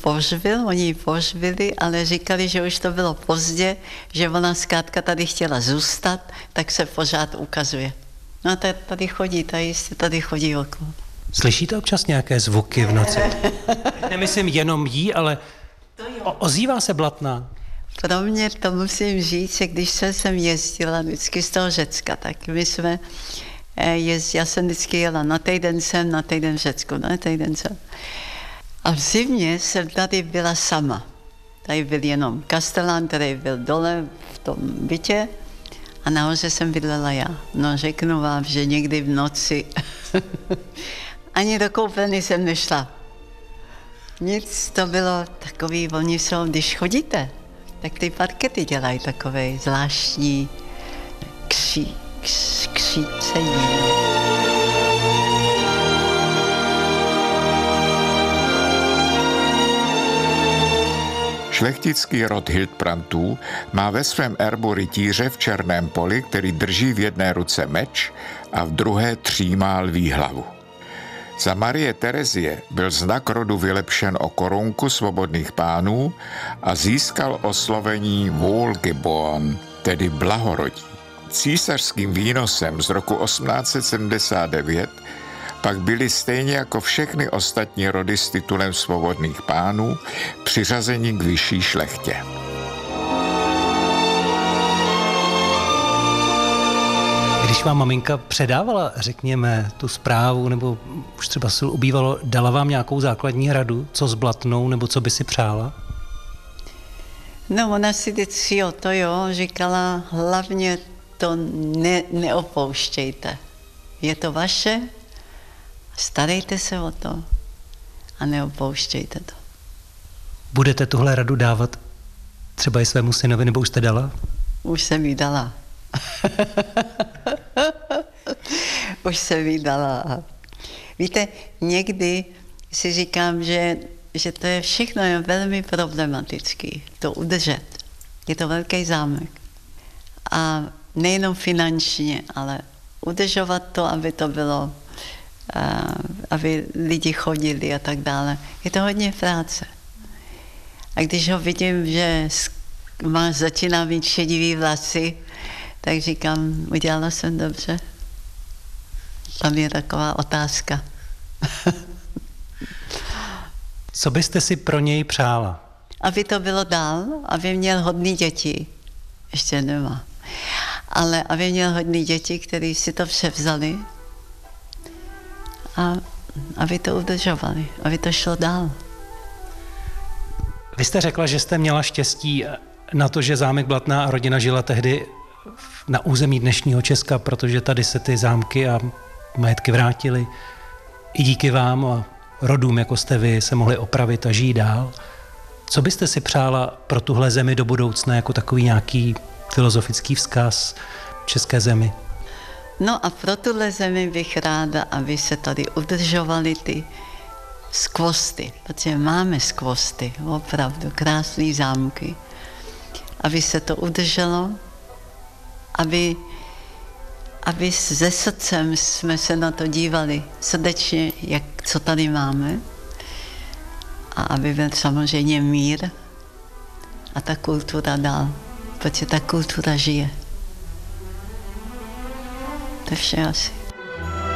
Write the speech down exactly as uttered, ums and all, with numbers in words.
pohřbil, oni ji pohřbili, ale říkali, že už to bylo pozdě, že ona zkrátka tady chtěla zůstat, tak se pořád ukazuje. No a tady chodí, tady, tady chodí okolo. Slyšíte občas nějaké zvuky v noci? Nemyslím jenom jí, ale o- ozývá se Blatná? Pro mě to musím říct, že když jsem jezdila vždycky z toho Řecka, tak my jsme jezdili, já jsem vždycky jela na týden sem, na týden v Řecku, na týden sem. A v zimě jsem tady byla sama. Tady byl jenom kastelán, který byl dole v tom bytě a nahoře jsem bydlela já. No řeknu vám, že někdy v noci ani do koupelny jsem nešla. Nic, to bylo takový, oni jsou, když chodíte, tak ty parkety dělají takové zvláštní kří, kř, křícení. Šlechtický rod Hildbrandtů má ve svém erbu rytíře v černém poli, který drží v jedné ruce meč a v druhé třímá lví hlavu. Za Marie Terezie byl znak rodu vylepšen o korunku svobodných pánů a získal oslovení Wohlgeboren, tedy blahorodí. Císařským výnosem z roku osmnáct set sedmdesát devět pak byli stejně jako všechny ostatní rody s titulem svobodných pánů přiřazeni k vyšší šlechtě. Když vám maminka předávala, řekněme, tu zprávu, nebo už třeba sil ubývalo, dala vám nějakou základní radu, co s Blatnou, nebo co by si přála? No, ona si vždycky, jo, to jo, říkala, hlavně to ne, neopouštějte. Je to vaše, starejte se o to a neopouštějte to. Budete tuhle radu dávat třeba i svému synovi, nebo už jste dala? Už jsem jí dala. Už jsem jí dala. Víte, někdy si říkám, že, že to je všechno je velmi problematický, to udržet. Je to velký zámek. A nejenom finančně, ale udržovat to, aby to bylo, aby lidi chodili a tak dále. Je to hodně práce. A když ho vidím, že má, začíná mít šedivý vlasy, tak říkám, udělala jsem dobře. Tam je taková otázka. Co byste si pro něj přála? Aby to bylo dál, aby měl hodný děti. Ještě nemá. Ale aby měl hodný děti, který si to převzali a aby to udržovali, aby to šlo dál. Vy jste řekla, že jste měla štěstí na to, že zámek Blatná a rodina žila tehdy na území dnešního Česka, protože tady se ty zámky a majetky vrátily. I díky vám a rodům, jako jste vy, se mohli opravit a žít dál. Co byste si přála pro tuhle zemi do budoucna jako takový nějaký filozofický vzkaz české zemi? No a pro tuhle zemi bych ráda, aby se tady udržovaly ty skvosty, protože máme skvosty, opravdu krásné zámky. Aby se to udrželo, aby, aby se srdcem jsme se na to dívali srdečně, jak, co tady máme. A aby byl samozřejmě mír a ta kultura dál, protože ta kultura žije. To je vše asi.